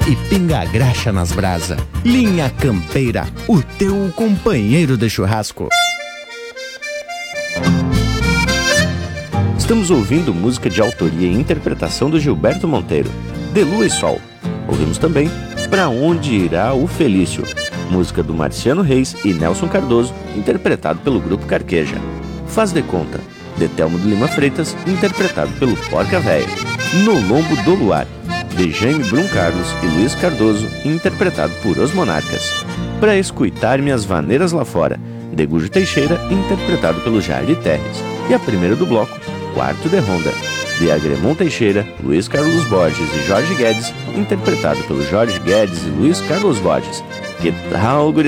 e pinga a graxa nas brasa. Linha Campeira, o teu companheiro de churrasco. Estamos ouvindo música de autoria e interpretação do Gilberto Monteiro, De Lua e Sol. Ouvimos também Pra Onde Irá o Felício, música do Marciano Reis e Nelson Cardoso, interpretado pelo Grupo Carqueja. Faz de Conta, de Telmo de Lima Freitas, interpretado pelo Porca Véia. No Lombo do Luar, de Jaime Brum Carlos e Luiz Cardoso, interpretado por Os Monarcas. Pra Escutar Minhas Vaneiras Lá Fora, de Gujo Teixeira, interpretado pelo Jair Terres. E a primeira do bloco, Quarto de Ronda, de Agremon Teixeira, Luiz Carlos Borges e Jorge Guedes, interpretado pelo Jorge Guedes e Luiz Carlos Borges. Que tal,